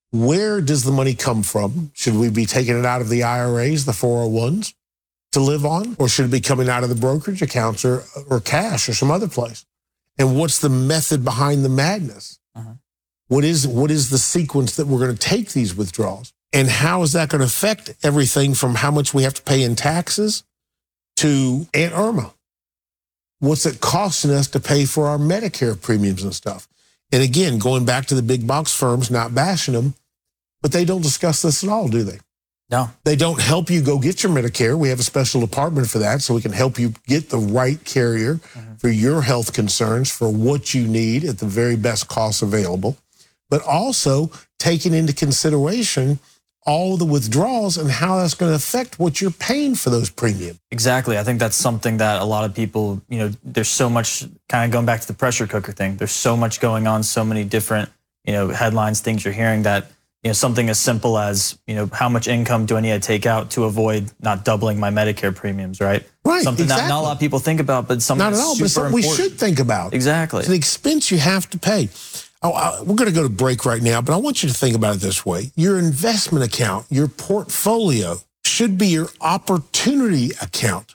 Where does the money come from? Should we be taking it out of the IRAs, the 401s to live on? Or should it be coming out of the brokerage accounts or cash or some other place? And what's the method behind the madness? What is the sequence that we're going to take these withdrawals? And how is that going to affect everything from how much we have to pay in taxes to Aunt Irma? What's it costing us to pay for our Medicare premiums and stuff? And again, going back to the big box firms, not bashing them, but they don't discuss this at all, do they? No. They don't help you go get your Medicare. We have a special department for that, so we can help you get the right carrier for your health concerns, for what you need at the very best cost available, but also taking into consideration all the withdrawals and how that's going to affect what you're paying for those premiums. Exactly. I think that's something that a lot of people, there's so much, kind of going back to the pressure cooker thing, there's so much going on, so many different, headlines, things you're hearing that, something as simple as, how much income do I need to take out to avoid not doubling my Medicare premiums, right? Right, something exactly. that not a lot of people think about, but something not at all, but something we should think about. Exactly. It's an expense you have to pay. We're going to go to break right now, but I want you to think about it this way. Your investment account, your portfolio should be your opportunity account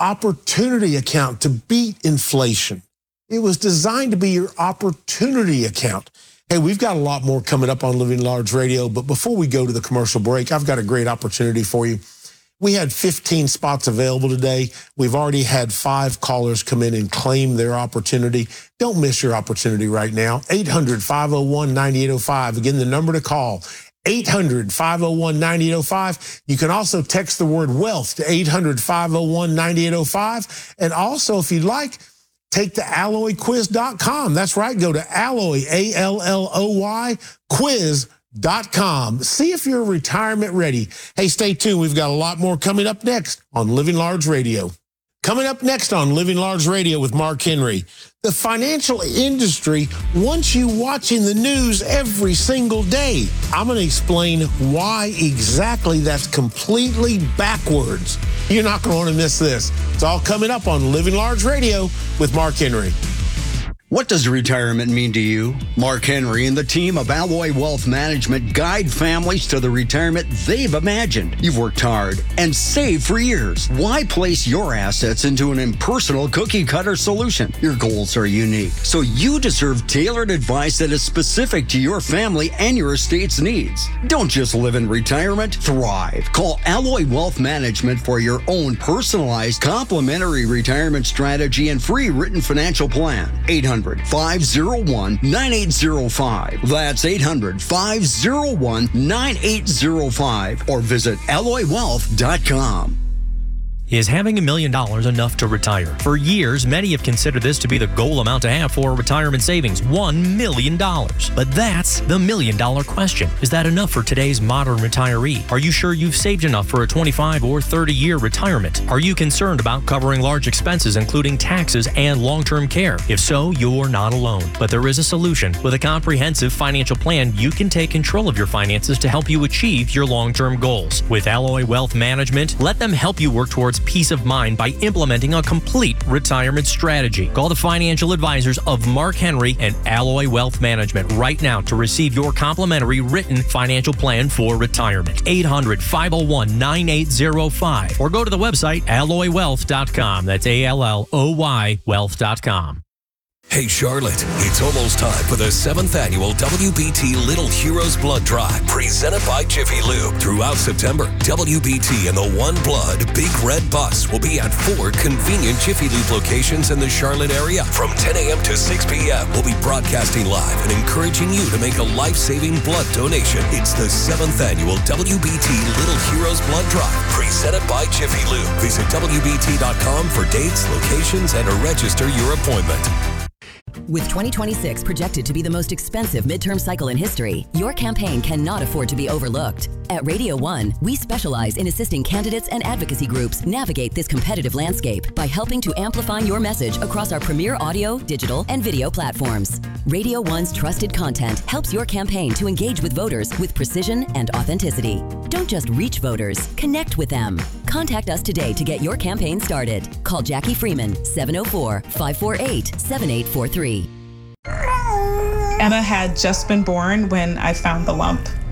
to beat inflation. It was designed to be your opportunity account. Hey, we've got a lot more coming up on Living Large Radio, but before we go to the commercial break, I've got a great opportunity for you. We had 15 spots available today. We've already had 5 callers come in and claim their opportunity. Don't miss your opportunity right now. 800-501-9805. Again, the number to call, 800-501-9805. You can also text the word wealth to 800-501-9805. And also, if you'd like, take to alloyquiz.com. That's right. Go to Alloy, A-L-L-O-Y, quiz.com. See if you're retirement ready. Hey, stay tuned. We've got a lot more coming up next on Living Large Radio. Coming up next on Living Large Radio with Mark Henry. The financial industry wants you watching the news every single day. I'm going to explain why exactly that's completely backwards. You're not going to want to miss this. It's all coming up on Living Large Radio with Mark Henry. What does retirement mean to you? Mark Henry and the team of Alloy Wealth Management guide families to the retirement they've imagined. You've worked hard and saved for years. Why place your assets into an impersonal cookie-cutter solution? Your goals are unique, so you deserve tailored advice that is specific to your family and your estate's needs. Don't just live in retirement, thrive. Call Alloy Wealth Management for your own personalized complimentary retirement strategy and free written financial plan. 800-501-9805. That's 800-501-9805 or visit alloywealth.com. Is having $1 million enough to retire? For years, many have considered this to be the goal amount to have for retirement savings, $1 million. But that's the $1 million question. Is that enough for today's modern retiree? Are you sure you've saved enough for a 25 or 30-year retirement? Are you concerned about covering large expenses, including taxes and long-term care? If so, you're not alone. But there is a solution. With a comprehensive financial plan, you can take control of your finances to help you achieve your long-term goals. With Alloy Wealth Management, let them help you work towards peace of mind by implementing a complete retirement strategy. Call the financial advisors of Mark Henry and Alloy Wealth Management right now to receive your complimentary written financial plan for retirement. 800-501-9805 or go to the website alloywealth.com. That's A-L-L-O-Y wealth.com. Hey Charlotte, it's almost time for the 7th annual WBT Little Heroes Blood Drive, presented by Jiffy Lube. Throughout September, WBT and the One Blood Big Red Bus will be at 4 convenient Jiffy Lube locations in the Charlotte area. From 10 a.m. to 6 p.m., we'll be broadcasting live and encouraging you to make a life-saving blood donation. It's the 7th annual WBT Little Heroes Blood Drive, presented by Jiffy Lube. Visit WBT.com for dates, locations, and to register your appointment. With 2026 projected to be the most expensive midterm cycle in history, your campaign cannot afford to be overlooked. At Radio 1, we specialize in assisting candidates and advocacy groups navigate this competitive landscape by helping to amplify your message across our premier audio, digital, and video platforms. Radio 1's trusted content helps your campaign to engage with voters with precision and authenticity. Don't just reach voters, connect with them. Contact us today to get your campaign started. Call Jackie Freeman, 704-548-7843. Emma had just been born when I found the lump.